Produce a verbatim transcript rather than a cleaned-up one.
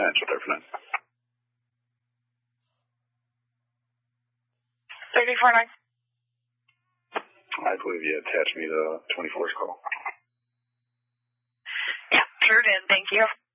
potential there for now. thirty-four nine. I believe you attached me to twenty-four's call. Yeah, sure did. Thank you.